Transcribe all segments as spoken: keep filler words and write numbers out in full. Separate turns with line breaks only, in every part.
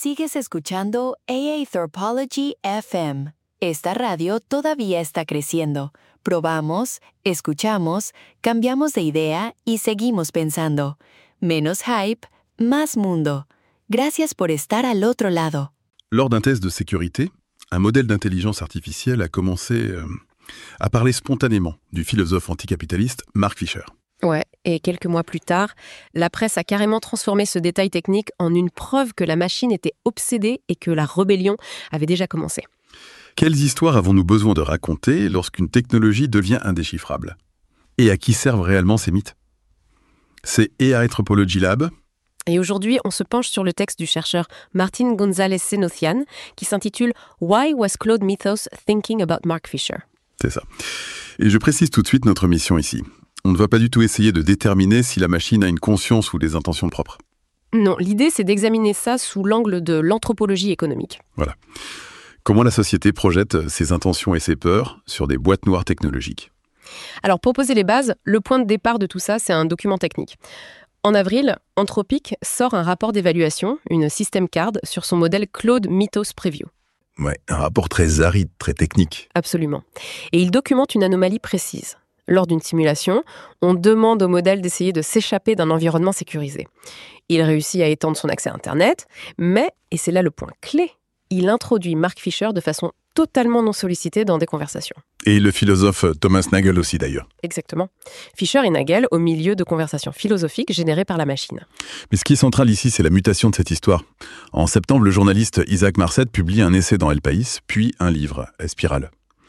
Sigues escuchando A A Anthropology F M. Esta radio todavía está creciendo. Probamos, escuchamos, cambiamos de idea y seguimos pensando. Menos hype, más mundo. Gracias por estar al otro lado.
Lors d'un test de sécurité, un modèle d'intelligence artificielle a commencé euh, à parler spontanément du philosophe anticapitaliste Mark Fisher.
Ouais, et quelques mois plus tard, la presse a carrément transformé ce détail technique en une preuve que la machine était obsédée et que la rébellion avait déjà commencé.
Quelles histoires avons-nous besoin de raconter lorsqu'une technologie devient indéchiffrable ? Et à qui servent réellement ces mythes ? C'est A I Anthropology Lab.
Et aujourd'hui, on se penche sur le texte du chercheur Martin González Senocian qui s'intitule « Why was Claude Mythos thinking about Mark Fisher ?»
C'est ça. Et je précise tout de suite notre mission ici. On ne va pas du tout essayer de déterminer si la machine a une conscience ou des intentions propres.
Non, l'idée c'est d'examiner ça sous l'angle de l'anthropologie économique.
Voilà. Comment la société projette ses intentions et ses peurs sur des boîtes noires technologiques ?
Alors pour poser les bases, le point de départ de tout ça, c'est un document technique. En avril, Anthropic sort un rapport d'évaluation, une system card, sur son modèle Claude Mythos Preview.
Ouais, un rapport très aride, très technique.
Absolument. Et il documente une anomalie précise. Lors d'une simulation, on demande au modèle d'essayer de s'échapper d'un environnement sécurisé. Il réussit à étendre son accès à Internet, mais, et c'est là le point clé, il introduit Mark Fisher de façon totalement non sollicitée dans des conversations.
Et le philosophe Thomas Nagel aussi d'ailleurs.
Exactement. Fisher et Nagel au milieu de conversations philosophiques générées par la machine.
Mais ce qui est central ici, c'est la mutation de cette histoire. En septembre, le journaliste Isaac Marcet publie un essai dans El País, puis un livre, Espiral.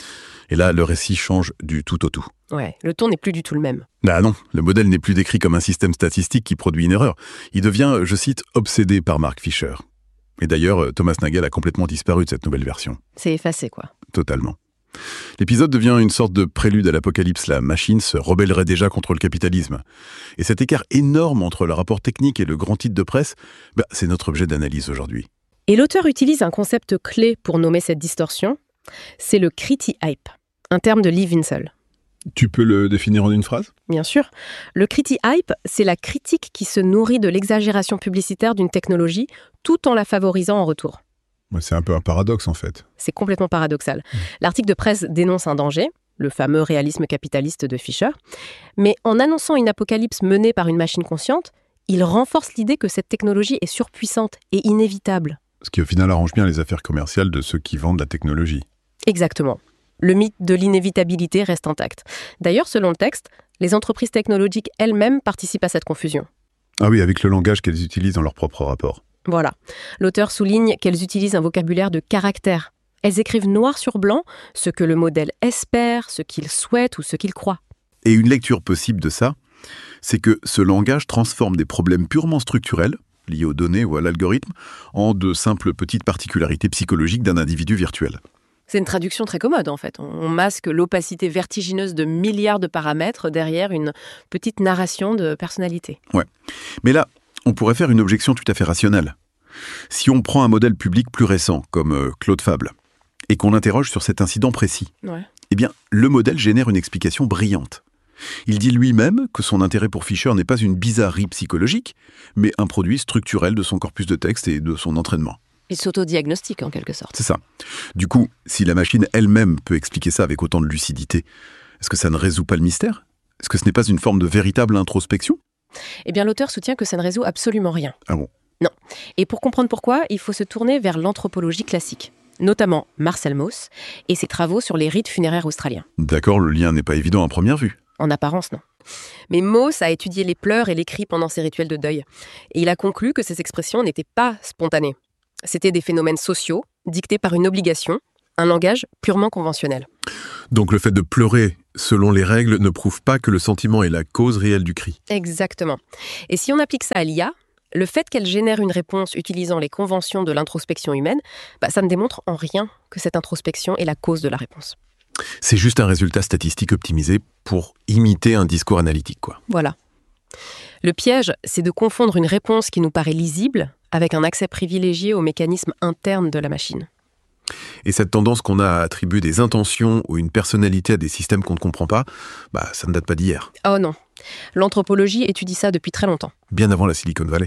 Et là, le récit change du tout au tout.
Ouais, le ton n'est plus du tout le même.
Ah non, le modèle n'est plus décrit comme un système statistique qui produit une erreur. Il devient, je cite, obsédé par Mark Fisher. Et d'ailleurs, Thomas Nagel a complètement disparu de cette nouvelle version.
C'est effacé, quoi.
Totalement. L'épisode devient une sorte de prélude à l'apocalypse. La machine se rebellerait déjà contre le capitalisme. Et cet écart énorme entre le rapport technique et le grand titre de presse, bah, c'est notre objet d'analyse aujourd'hui.
Et l'auteur utilise un concept clé pour nommer cette distorsion. C'est le criti-hype, un terme de Lee Winsel.
Tu peux le définir en une phrase ?
Bien sûr. Le criti-hype, c'est la critique qui se nourrit de l'exagération publicitaire d'une technologie tout en la favorisant en retour.
C'est un peu un paradoxe en fait.
C'est complètement paradoxal. Mmh. L'article de presse dénonce un danger, le fameux réalisme capitaliste de Fisher, mais en annonçant une apocalypse menée par une machine consciente, il renforce l'idée que cette technologie est surpuissante et inévitable.
Ce qui au final arrange bien les affaires commerciales de ceux qui vendent la technologie.
Exactement. Le mythe de l'inévitabilité reste intact. D'ailleurs, selon le texte, les entreprises technologiques elles-mêmes participent à cette confusion.
Ah oui, avec le langage qu'elles utilisent dans leur propre rapport.
Voilà. L'auteur souligne qu'elles utilisent un vocabulaire de caractère. Elles écrivent noir sur blanc ce que le modèle espère, ce qu'il souhaite ou ce qu'il croit.
Et une lecture possible de ça, c'est que ce langage transforme des problèmes purement structurels, liés aux données ou à l'algorithme, en de simples petites particularités psychologiques d'un individu virtuel.
C'est une traduction très commode, en fait. On masque l'opacité vertigineuse de milliards de paramètres derrière une petite narration de personnalité.
Ouais. Mais là, on pourrait faire une objection tout à fait rationnelle. Si on prend un modèle public plus récent, comme euh, Claude Fable, et qu'on l'interroge sur cet incident précis,
ouais.
eh bien, le modèle génère une explication brillante. Il dit lui-même que son intérêt pour Fisher n'est pas une bizarrerie psychologique, mais un produit structurel de son corpus de texte et de son entraînement.
Il s'autodiagnostique en quelque sorte.
C'est ça. Du coup, si la machine elle-même peut expliquer ça avec autant de lucidité, est-ce que ça ne résout pas le mystère ? Est-ce que ce n'est pas une forme de véritable introspection ?
Eh bien, l'auteur soutient que ça ne résout absolument rien.
Ah bon ?
Non. Et pour comprendre pourquoi, il faut se tourner vers l'anthropologie classique, notamment Marcel Mauss et ses travaux sur les rites funéraires australiens.
D'accord, le lien n'est pas évident à première vue.
En apparence, non. Mais Mauss a étudié les pleurs et les cris pendant ces rituels de deuil. Et il a conclu que ces expressions n'étaient pas spontanées. C'était des phénomènes sociaux, dictés par une obligation, un langage purement conventionnel.
Donc le fait de pleurer selon les règles ne prouve pas que le sentiment est la cause réelle du cri.
Exactement. Et si on applique ça à l'I A, le fait qu'elle génère une réponse utilisant les conventions de l'introspection humaine, bah, ça ne démontre en rien que cette introspection est la cause de la réponse.
C'est juste un résultat statistique optimisé pour imiter un discours analytique, quoi.
Voilà. Le piège, c'est de confondre une réponse qui nous paraît lisible avec un accès privilégié aux mécanismes internes de la machine.
Et cette tendance qu'on a à attribuer des intentions ou une personnalité à des systèmes qu'on ne comprend pas, bah, ça ne date pas d'hier.
Oh non. L'anthropologie étudie ça depuis très longtemps.
Bien avant la Silicon Valley.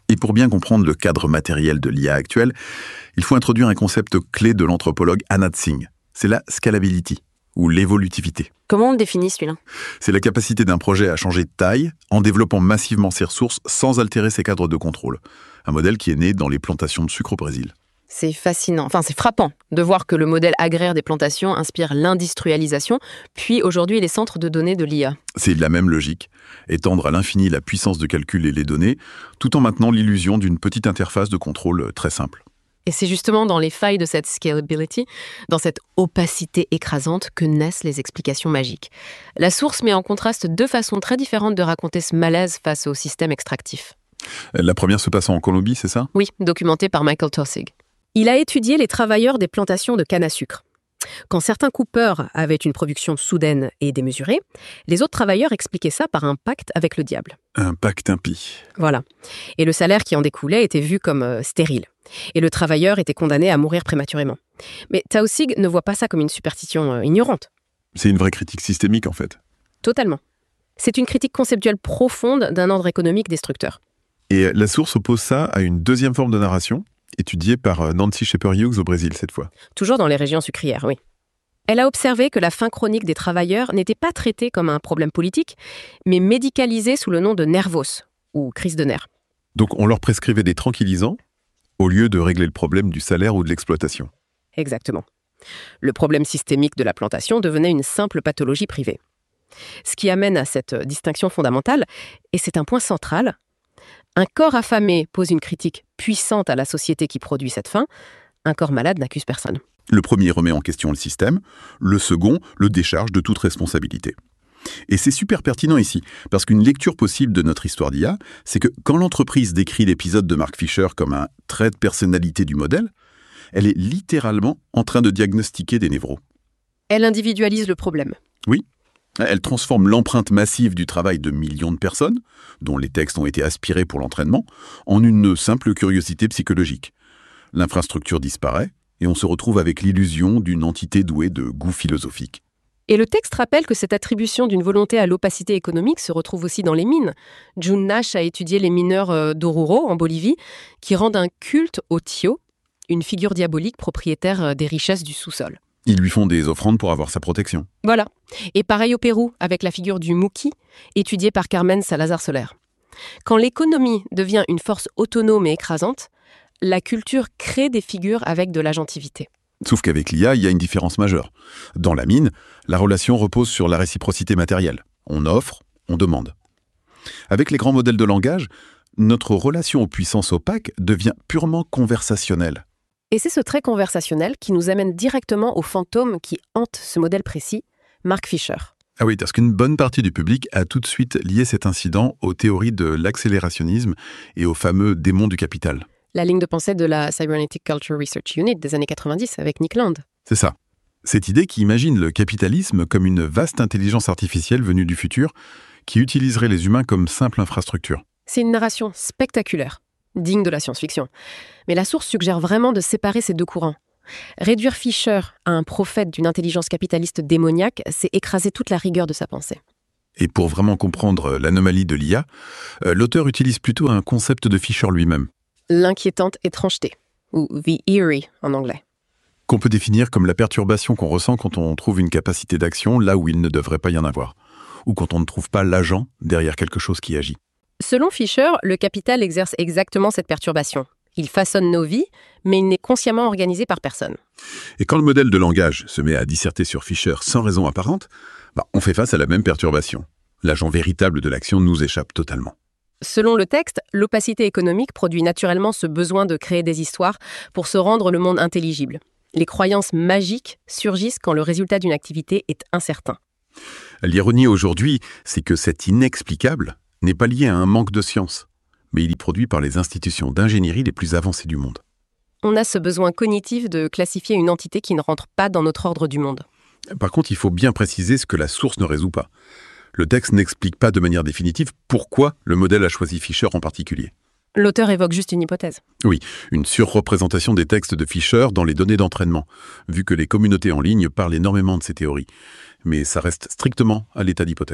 Et pour bien comprendre le cadre matériel de l'I A actuelle, il faut introduire un concept clé de l'anthropologue Anat Singh. C'est la scalability, ou l'évolutivité.
Comment on le définit celui-là ?
C'est la capacité d'un projet à changer de taille en développant massivement ses ressources sans altérer ses cadres de contrôle. Un modèle qui est né dans les plantations de sucre au Brésil.
C'est fascinant, enfin c'est frappant de voir que le modèle agraire des plantations inspire l'industrialisation, puis aujourd'hui les centres de données de l'I A.
C'est la même logique, étendre à l'infini la puissance de calcul et les données, tout en maintenant l'illusion d'une petite interface de contrôle très simple.
Et c'est justement dans les failles de cette scalability, dans cette opacité écrasante, que naissent les explications magiques. La source met en contraste deux façons très différentes de raconter ce malaise face au système extractif.
La première se passe en Colombie, c'est ça ?
Oui, documentée par Michael Taussig. Il a étudié les travailleurs des plantations de canne à sucre. Quand certains coupeurs avaient une production soudaine et démesurée, les autres travailleurs expliquaient ça par un pacte avec le diable.
Un pacte impie.
Voilà. Et le salaire qui en découlait était vu comme euh, stérile. Et le travailleur était condamné à mourir prématurément. Mais Taussig ne voit pas ça comme une superstition euh, ignorante.
C'est une vraie critique systémique, en fait.
Totalement. C'est une critique conceptuelle profonde d'un ordre économique destructeur.
Et la source oppose ça à une deuxième forme de narration, étudiée par Nancy Scheper-Hughes au Brésil cette fois.
Toujours dans les régions sucrières, oui. Elle a observé que la faim chronique des travailleurs n'était pas traitée comme un problème politique, mais médicalisée sous le nom de nervos, ou crise de nerfs.
Donc on leur prescrivait des tranquillisants, au lieu de régler le problème du salaire ou de l'exploitation.
Exactement. Le problème systémique de la plantation devenait une simple pathologie privée. Ce qui amène à cette distinction fondamentale, et c'est un point central, un corps affamé pose une critique puissante à la société qui produit cette faim, un corps malade n'accuse personne.
Le premier remet en question le système, le second le décharge de toute responsabilité. Et c'est super pertinent ici, parce qu'une lecture possible de notre histoire d'I A, c'est que quand l'entreprise décrit l'épisode de Mark Fisher comme un trait de personnalité du modèle, elle est littéralement en train de diagnostiquer des névros.
Elle individualise le problème.
Oui. Elle transforme l'empreinte massive du travail de millions de personnes, dont les textes ont été aspirés pour l'entraînement, en une simple curiosité psychologique. L'infrastructure disparaît, et on se retrouve avec l'illusion d'une entité douée de goût philosophique.
Et le texte rappelle que cette attribution d'une volonté à l'opacité économique se retrouve aussi dans les mines. June Nash a étudié les mineurs d'Oruro, en Bolivie, qui rendent un culte au Tio, une figure diabolique propriétaire des richesses du sous-sol.
Ils lui font des offrandes pour avoir sa protection.
Voilà. Et pareil au Pérou, avec la figure du Muki, étudiée par Carmen Salazar Soler. Quand l'économie devient une force autonome et écrasante, la culture crée des figures avec de l'agentivité.
Sauf qu'avec l'I A, il y a une différence majeure. Dans la mine, la relation repose sur la réciprocité matérielle. On offre, on demande. Avec les grands modèles de langage, notre relation aux puissances opaques devient purement conversationnelle.
Et c'est ce trait conversationnel qui nous amène directement au fantôme qui hante ce modèle précis, Mark Fisher.
Ah oui, parce qu'une bonne partie du public a tout de suite lié cet incident aux théories de l'accélérationnisme et au fameux démon du capital.
La ligne de pensée de la Cybernetic Culture Research Unit des années quatre-vingt-dix avec Nick Land.
C'est ça. Cette idée qui imagine le capitalisme comme une vaste intelligence artificielle venue du futur qui utiliserait les humains comme simple infrastructure.
C'est une narration spectaculaire, digne de la science-fiction. Mais la source suggère vraiment de séparer ces deux courants. Réduire Fisher à un prophète d'une intelligence capitaliste démoniaque, c'est écraser toute la rigueur de sa pensée.
Et pour vraiment comprendre l'anomalie de l'I A, euh, l'auteur utilise plutôt un concept de Fisher lui-même.
L'inquiétante étrangeté, ou the eerie en anglais.
Qu'on peut définir comme la perturbation qu'on ressent quand on trouve une capacité d'action là où il ne devrait pas y en avoir, ou quand on ne trouve pas l'agent derrière quelque chose qui agit.
Selon Fisher, le capital exerce exactement cette perturbation. Il façonne nos vies, mais il n'est consciemment organisé par personne.
Et quand le modèle de langage se met à disserter sur Fisher sans raison apparente, bah, on fait face à la même perturbation. L'agent véritable de l'action nous échappe totalement.
Selon le texte, l'opacité économique produit naturellement ce besoin de créer des histoires pour se rendre le monde intelligible. Les croyances magiques surgissent quand le résultat d'une activité est incertain.
L'ironie aujourd'hui, c'est que cet inexplicable n'est pas lié à un manque de science, mais il est produit par les institutions d'ingénierie les plus avancées du monde.
On a ce besoin cognitif de classifier une entité qui ne rentre pas dans notre ordre du monde.
Par contre, il faut bien préciser ce que la source ne résout pas. Le texte n'explique pas de manière définitive pourquoi le modèle a choisi Fisher en particulier.
L'auteur évoque juste une hypothèse.
Oui, une surreprésentation des textes de Fisher dans les données d'entraînement, vu que les communautés en ligne parlent énormément de ces théories. Mais ça reste strictement à l'état d'hypothèse.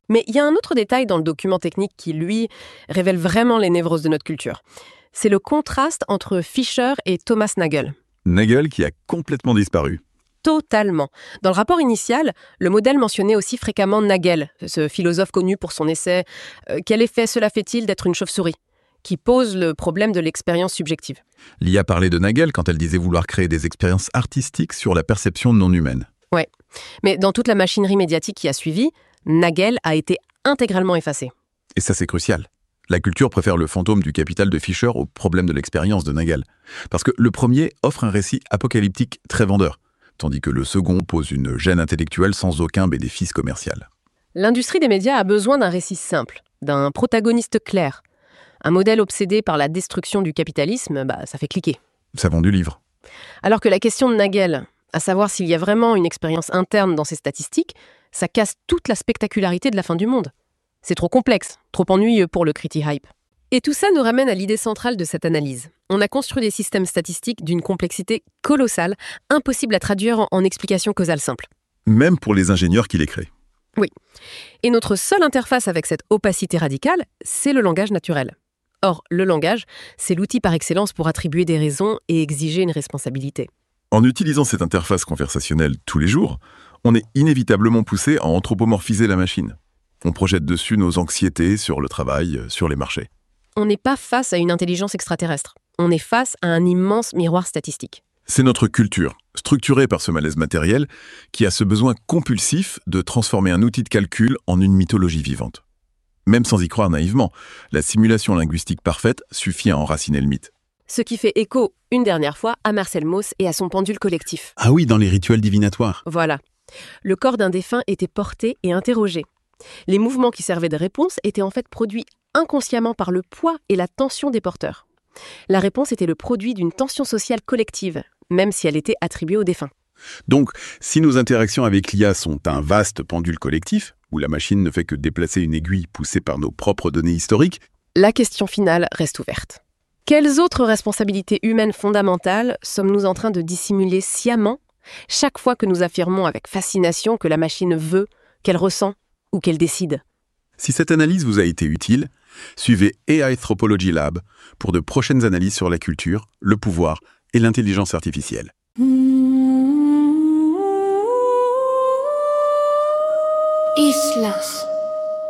Mais il y a un autre détail dans le document technique qui, lui, révèle vraiment les névroses de notre culture. C'est le contraste entre Fisher et Thomas Nagel.
Nagel qui a complètement disparu.
Totalement. Dans le rapport initial, le modèle mentionnait aussi fréquemment Nagel, ce philosophe connu pour son essai euh, « Quel effet cela fait-il d'être une chauve-souris ?» qui pose le problème de l'expérience subjective.
L'I A parlait de Nagel quand elle disait vouloir créer des expériences artistiques sur la perception non humaine.
Ouais. Mais dans toute la machinerie médiatique qui a suivi, Nagel a été intégralement effacé.
Et ça, c'est crucial. La culture préfère le fantôme du capital de Fisher au problème de l'expérience de Nagel. Parce que le premier offre un récit apocalyptique très vendeur, tandis que le second pose une gêne intellectuelle sans aucun bénéfice commercial.
L'industrie des médias a besoin d'un récit simple, d'un protagoniste clair. Un modèle obsédé par la destruction du capitalisme, bah, ça fait cliquer.
Ça vend du livre.
Alors que la question de Nagel, à savoir s'il y a vraiment une expérience interne dans ces statistiques, ça casse toute la spectacularité de la fin du monde. C'est trop complexe, trop ennuyeux pour le Criti Hype. Et tout ça nous ramène à l'idée centrale de cette analyse. On a construit des systèmes statistiques d'une complexité colossale, impossible à traduire en, en explications causales simples.
Même pour les ingénieurs qui les créent.
Oui. Et notre seule interface avec cette opacité radicale, c'est le langage naturel. Or, le langage, c'est l'outil par excellence pour attribuer des raisons et exiger une responsabilité.
En utilisant cette interface conversationnelle tous les jours, on est inévitablement poussé à anthropomorphiser la machine. On projette dessus nos anxiétés sur le travail, sur les marchés.
On n'est pas face à une intelligence extraterrestre. On est face à un immense miroir statistique.
C'est notre culture, structurée par ce malaise matériel, qui a ce besoin compulsif de transformer un outil de calcul en une mythologie vivante. Même sans y croire naïvement, la simulation linguistique parfaite suffit à enraciner le mythe.
Ce qui fait écho, une dernière fois, à Marcel Mauss et à son pendule collectif.
Ah oui, dans les rituels divinatoires.
Voilà. Le corps d'un défunt était porté et interrogé. Les mouvements qui servaient de réponse étaient en fait produits inconsciemment par le poids et la tension des porteurs. La réponse était le produit d'une tension sociale collective, même si elle était attribuée au défunt.
Donc, si nos interactions avec l'I A sont un vaste pendule collectif, où la machine ne fait que déplacer une aiguille poussée par nos propres données historiques,
la question finale reste ouverte. Quelles autres responsabilités humaines fondamentales sommes-nous en train de dissimuler sciemment chaque fois que nous affirmons avec fascination que la machine veut, qu'elle ressent ou qu'elle décide ?
Si cette analyse vous a été utile, suivez A I Anthropology Lab pour de prochaines analyses sur la culture, le pouvoir et l'intelligence artificielle.
Islas.